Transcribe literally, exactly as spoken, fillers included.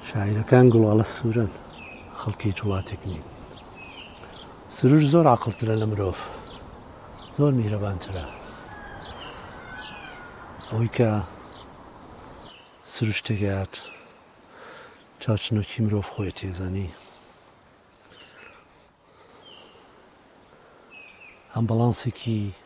شاعرەکان گوڵاڵە سوورن، خەڵکی جوڵاتێک نین. سروش زۆر عاقڵترە لە مرۆڤ، زۆر میهرەبانترە. ئەوەی کە سروش تێگەیات چاوچنۆکی مرۆڤ خۆی تێزانی. ئەم بەڵانسێکی